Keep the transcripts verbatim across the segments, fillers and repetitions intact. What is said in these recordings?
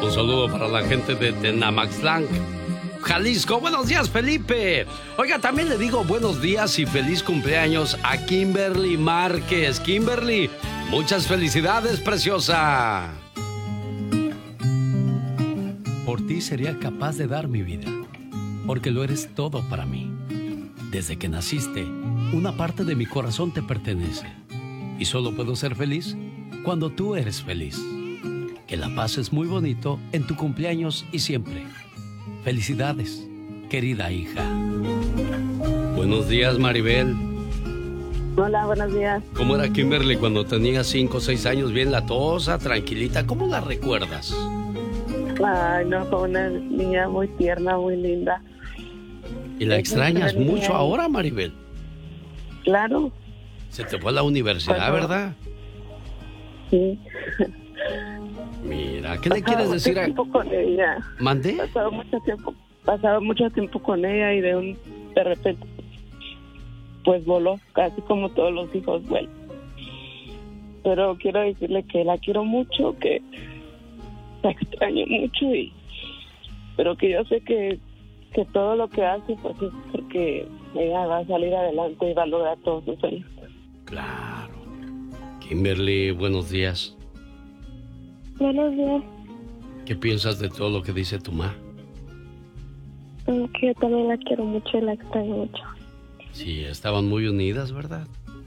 Un saludo para la gente de Tenamaxtlán, Jalisco. Buenos días, Felipe. Oiga, también le digo buenos días y feliz cumpleaños a Kimberly Márquez. Kimberly, muchas felicidades, preciosa. Por ti sería capaz de dar mi vida, porque lo eres todo para mí. Desde que naciste, una parte de mi corazón te pertenece. Y solo puedo ser feliz cuando tú eres feliz. Que la pases muy bonito en tu cumpleaños y siempre. Felicidades, querida hija. Buenos días, Maribel. Hola, buenos días. ¿Cómo era Kimberly cuando tenía cinco o seis años? Bien latosa, tranquilita. ¿Cómo la recuerdas? Ay, no, fue una niña muy tierna, muy linda. ¿Y la extrañas mucho ahora, Maribel? Claro. Se te fue a la universidad, Cuando... ¿verdad? Sí. Mira, ¿qué le quieres decir a...? Tiempo con ella. ¿Mandé? Pasaba mucho tiempo, pasaba mucho tiempo con ella y de un de repente pues voló, casi como todos los hijos vuelan. Pero quiero decirle que la quiero mucho, que la extraño mucho y pero que yo sé que que todo lo que hace pues es porque ella va a salir adelante y va a lograr todos sus sueños. Claro. Kimberly, buenos días. Buenos días. ¿Qué piensas de todo lo que dice tu ma? Que yo también la quiero mucho y la extraño mucho. Sí, estaban muy unidas, ¿verdad?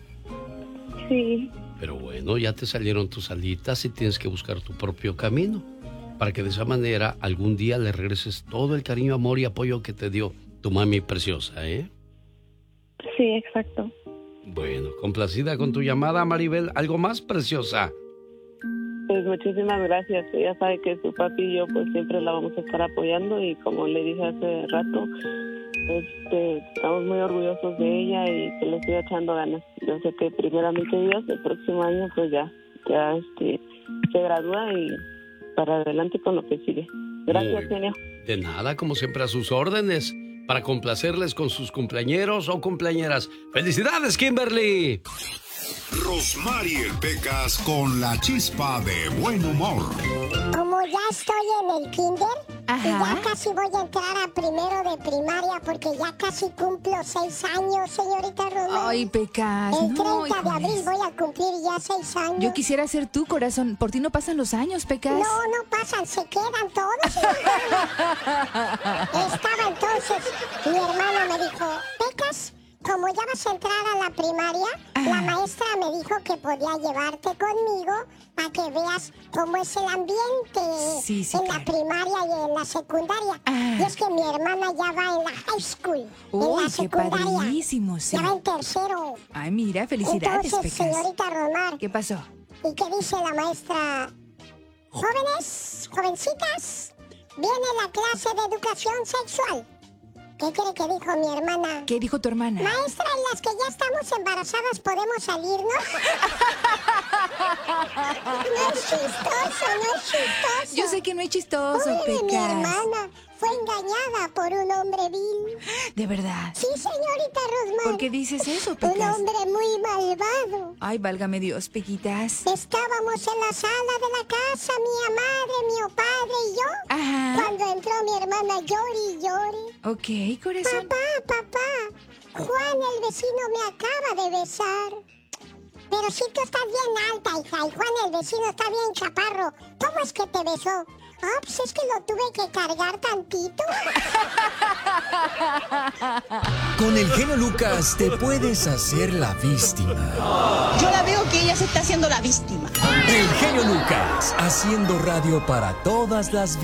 Sí. Pero bueno, ya te salieron tus alitas y tienes que buscar tu propio camino. Para que de esa manera algún día le regreses todo el cariño, amor y apoyo que te dio tu mami preciosa, ¿eh? Sí, exacto. Bueno, complacida con tu llamada, Maribel. ¿Algo más, preciosa? Pues muchísimas gracias. Ella sabe que su papi y yo pues siempre la vamos a estar apoyando y como le dije hace rato, este, estamos muy orgullosos de ella y que le siga echando ganas. Yo sé que primeramente Dios, el próximo año pues ya, ya este, se gradúa y para adelante con lo que sigue. Gracias, genio. De nada, como siempre a sus órdenes, para complacerles con sus cumpleañeros o cumpleañeras. ¡Felicidades, Kimberly! Rosmarie Pecas con la chispa de buen humor. Como ya estoy en el kinder, Ajá. y ya casi voy a entrar a primero de primaria porque ya casi cumplo seis años, señorita Romero. Ay, Pecas, El no, treinta de abril híjoles. voy a cumplir ya seis años. Yo quisiera ser tu corazón. Por ti no pasan los años, Pecas. No, no pasan, se quedan todos. Estaba entonces, mi hermano me dijo, Pecas, como ya vas a entrar a la primaria, Ah. la maestra me dijo que podía llevarte conmigo para que veas cómo es el ambiente Sí, sí, en la claro. primaria y en la secundaria. Ah. Y es que mi hermana ya va en la high school, en Uy, la qué secundaria. padrísimo, sí. Ya va en tercero. Ay, mira, felicidades, Entonces, Pecas. señorita Romar, ¿Qué pasó? ¿y qué dice la maestra? Jóvenes, jovencitas, viene la clase de educación sexual. ¿Qué cree que dijo mi hermana? ¿Qué dijo tu hermana? Maestra, en las que ya estamos embarazadas, ¿podemos salirnos? No es chistoso, no es chistoso. Yo sé que no es chistoso, Pobre de mi Pecas. hermana, fue engañada por un hombre vil. ¿De verdad? Sí, señorita Rosmar. ¿Por qué dices eso, Un Pecas? hombre muy malvado. Ay, válgame Dios, Pequitas. Estábamos en la sala de la casa, mi madre, mi padre y yo. Ajá. Cuando entró mi hermana llori y llori. Ok, corazón. Papá, papá, Juan el vecino me acaba de besar. Pero sí tú estás bien alta, hija, y Juan el vecino está bien chaparro. ¿Cómo es que te besó? Ah, pues es que lo tuve que cargar tantito. Con el genio Lucas te puedes hacer la víctima. Yo la veo que ella se está haciendo la víctima. El genio Lucas, haciendo radio para todas las